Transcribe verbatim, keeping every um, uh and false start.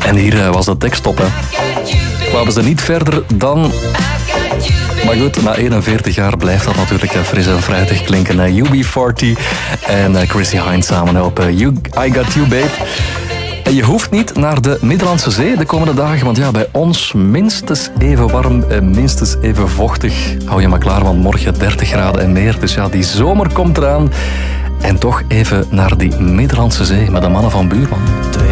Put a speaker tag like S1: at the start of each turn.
S1: En hier uh, was de tekst op, hè. Kwamen ze niet verder dan... Maar goed, na eenenveertig jaar blijft dat natuurlijk uh, fris en fruitig klinken. Uh, U B veertig en uh, Chrissy Hynde samen op uh, you, I Got You Babe. En je hoeft niet naar de Middellandse Zee de komende dagen, want ja, bij ons minstens even warm en minstens even vochtig. Hou je maar klaar, want morgen dertig graden en meer. Dus ja, die zomer komt eraan. En toch even naar die Middellandse Zee met de mannen van Buurman.